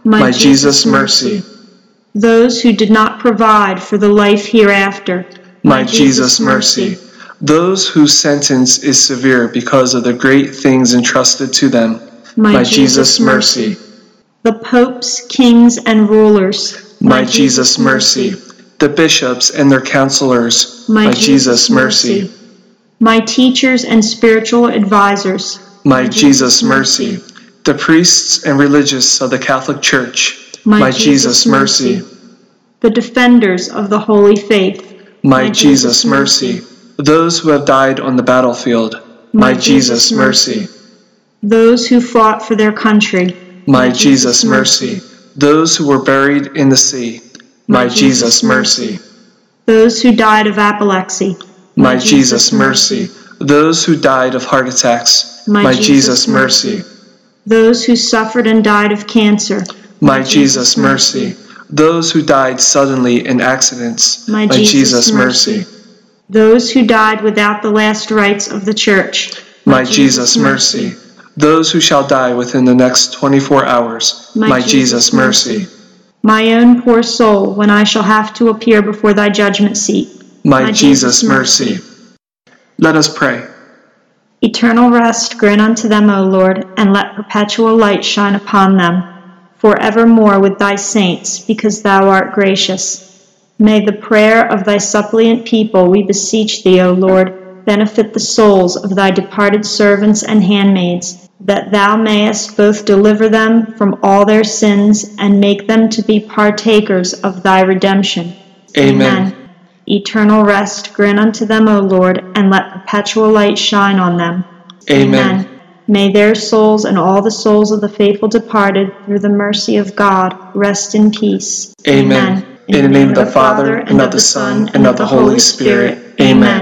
My Jesus, mercy. Those who did not provide for the life hereafter. My Jesus, mercy. Those whose sentence is severe because of the great things entrusted to them. My Jesus, mercy. The popes, kings, and rulers. My Jesus, mercy. The bishops and their counselors. My Jesus, mercy. My teachers and spiritual advisors. My Jesus, mercy. The priests and religious of the Catholic Church. My Jesus, mercy. The defenders of the holy faith. My Jesus, mercy. Those who have died on the battlefield. My Jesus, mercy. Those who fought for their country. My Jesus, mercy. Those who were buried in the sea. My Jesus, mercy. Those who died of apoplexy. My Jesus, mercy. Those who died of heart attacks. My Jesus, mercy. Those who suffered and died of cancer. My Jesus, mercy. Those who died suddenly in accidents. My Jesus, mercy. Those who died without the last rites of the Church. My Jesus, mercy. Those who shall die within the next 24 hours. My Jesus, mercy. My own poor soul, when I shall have to appear before thy judgment seat. My Jesus, mercy. Let us pray. Eternal rest grant unto them, O Lord, and let perpetual light shine upon them, forevermore with thy saints, because thou art gracious. May the prayer of thy suppliant people, we beseech thee, O Lord, benefit the souls of thy departed servants and handmaids, that thou mayest both deliver them from all their sins and make them to be partakers of thy redemption. Amen. Eternal rest grant unto them, O Lord, and let perpetual light shine on them. Amen. May their souls and all the souls of the faithful departed, through the mercy of God, rest in peace. Amen. In the name of the Father, and of the Son, and of the Holy Spirit. Amen.